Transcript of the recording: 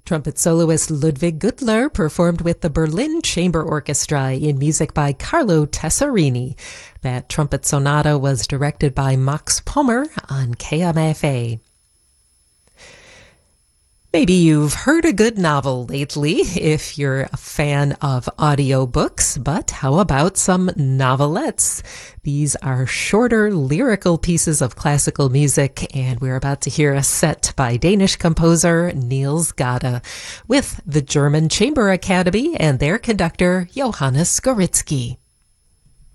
Trumpet soloist Ludwig Gutler performed with the Berlin Chamber Orchestra in music by Carlo Tesserini. That trumpet sonata was directed by Max Pommer on KMFA. Maybe you've heard a good novel lately if you're a fan of audiobooks, but how about some novelettes? These are shorter lyrical pieces of classical music, and we're about to hear a set by Danish composer Niels Gade with the German Chamber Academy and their conductor Johannes Skoritsky.